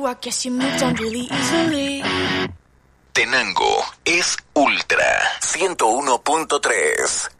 I guess you moved on really easily. Tenango es Ultra 101.3.